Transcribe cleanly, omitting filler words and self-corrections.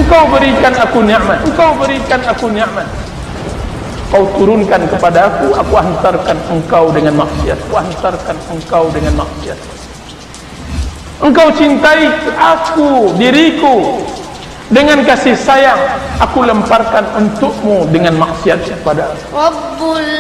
Engkau berikan aku nikmat, Engkau berikan aku nikmat. Kau turunkan kepada aku hantarkan engkau dengan maksiat, aku hantarkan engkau dengan maksiat. Engkau cintai aku, diriku dengan kasih sayang, aku lemparkan untukmu dengan maksiat kepada aku.